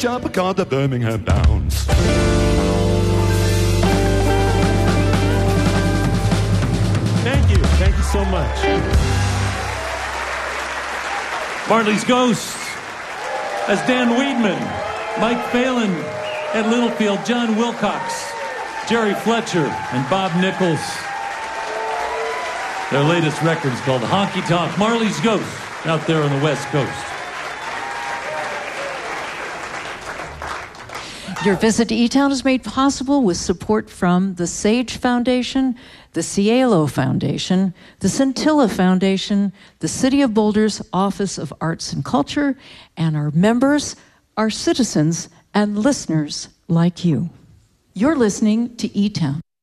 matchup called the Birmingham Downs. Thank you so much. Marley's Ghost as Dan Weedman, Mike Phelan, Ed Littlefield, John Wilcox, Jerry Fletcher, and Bob Nichols. Their latest record is called Honky Tonk. Marley's Ghost out there on the West Coast. Your visit to E-Town is made possible with support from the Sage Foundation, the Cielo Foundation, the Scintilla Foundation, the City of Boulder's Office of Arts and Culture, and our members, our citizens, and listeners like you. You're listening to E-Town.